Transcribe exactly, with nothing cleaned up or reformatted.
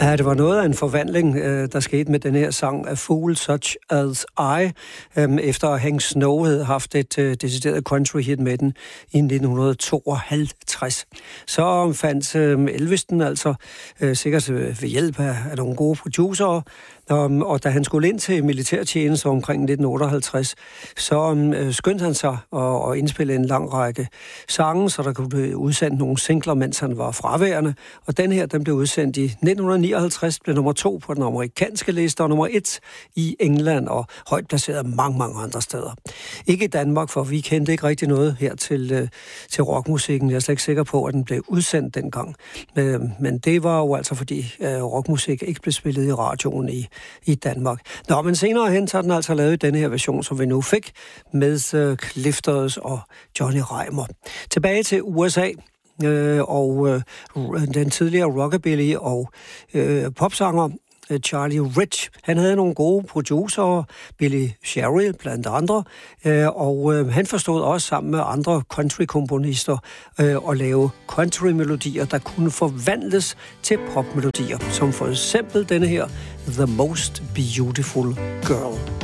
Ja, det var noget af en forvandling, der skete med den her sang A Fool Such As I, efter Hank Snow havde haft et decideret country hit med den i nitten tooghalvtreds. Så fandt Elvis den altså sikkert ved hjælp af nogle gode producerer, og da han skulle ind til militærtjeneste omkring nitten otteoghalvtreds, så skyndte han sig at indspille en lang række sange, så der kunne blive udsendt nogle singler, mens han var fraværende, og den her, den blev udsendt i nitten nioghalvtreds, blev nummer to på den amerikanske liste, og nummer et i England, og højt placeret mange, mange andre steder. Ikke i Danmark, for vi kendte ikke rigtig noget her til, til rockmusikken. Jeg er slet ikke sikker på, at den blev udsendt dengang. Men det var jo altså, fordi rockmusik ikke blev spillet i radioen i, i Danmark. Nå, men senere hen, så har den altså lavet denne her version, som vi nu fik, med Clifters og Johnny Reimer. Tilbage til U S A. Øh, og øh, den tidligere rockabilly og øh, popsanger øh, Charlie Rich. Han havde nogle gode producerer, Billy Sherrill blandt andre, øh, og øh, han forstod også sammen med andre country-komponister øh, at lave country-melodier, der kunne forvandles til popmelodier, som for eksempel denne her, The Most Beautiful Girl.